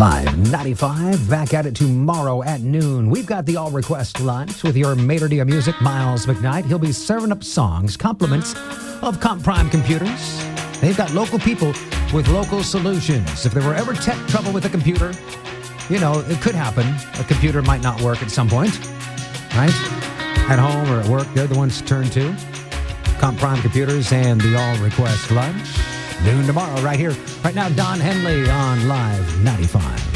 Live 95, back at it tomorrow at noon. We've got the All Request Lunch with your maitre d' music, Miles McKnight. He'll be serving up songs, compliments of Comp Prime Computers. They've got local people with local solutions. If there were ever tech trouble with a computer, you know, it could happen. A computer might not work at some point, right? At home or at work, they're the ones to turn to. Comp Prime Computers and the All Request Lunch. Noon tomorrow right here. Right now, Don Henley on Live 95.